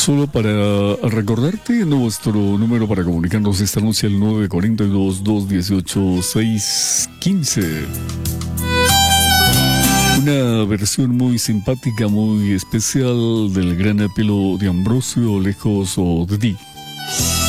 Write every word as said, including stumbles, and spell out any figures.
Solo para recordarte nuestro número para comunicarnos esta noche, el nueve cuatro dos, dos uno ocho, seis uno cinco. Una versión muy simpática, muy especial del gran apelo de Ambrosio, Lejos o de ti.